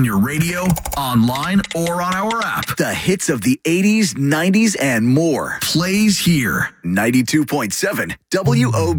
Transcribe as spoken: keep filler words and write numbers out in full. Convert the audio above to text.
on your radio, online, or on our app. The hits of the eighties, nineties, and more. Plays here. ninety-two point seven W O B.